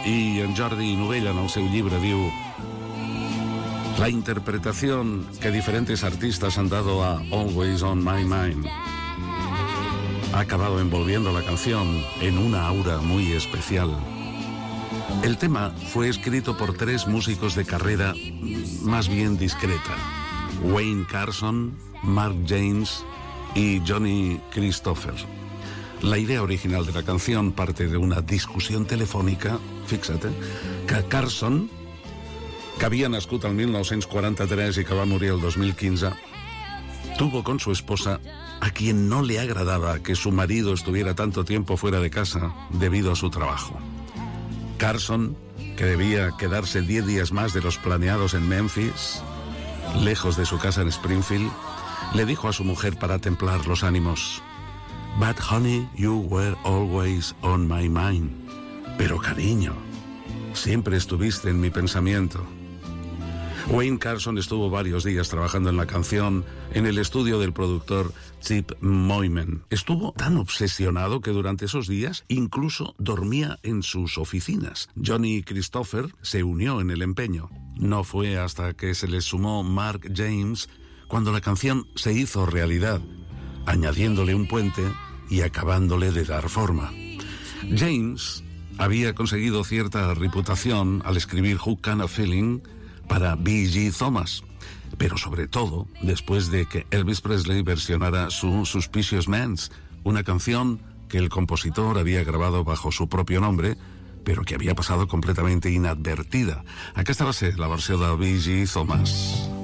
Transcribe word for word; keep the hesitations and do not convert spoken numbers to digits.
i en Jordi Novella en el seu llibre diu: la interpretación que diferentes artistas han dado a Always on My Mind ha acabado envolviendo la canción en una aura muy especial. El tema fue escrito por tres músicos de carrera más bien discreta: Wayne Carson, Mark James y Johnny Christopher. La idea original de la canción parte de una discussió telefònica, fixa't, que Carson, que havia nascut el mil nou-cents quaranta-tres y que va morir el dos mil quince, tuvo con su esposa, a quien no le agradaba que su marido estuviera tanto tiempo fuera de casa debido a su trabajo. Carson, que debía quedarse diez días más de los planeados en Memphis, lejos de su casa en Springfield, le dijo a su mujer para templar los ánimos: But honey, you were always on my mind. Pero cariño, siempre estuviste en mi pensamiento. Wayne Carson estuvo varios días trabajando en la canción en el estudio del productor Chip Moyman. Estuvo tan obsesionado que durante esos días incluso dormía en sus oficinas. Johnny Christopher se unió en el empeño. No fue hasta que se le sumó Mark James cuando la canción se hizo realidad, añadiéndole un puente y acabándole de dar forma. James había conseguido cierta reputación al escribir Who Kind of Feeling para B G Thomas, pero sobre todo después de que Elvis Presley versionara su Suspicious Minds, una canción que el compositor había grabado bajo su propio nombre, pero que había pasado completamente inadvertida. Aquesta va ser la versió de B G Thomas.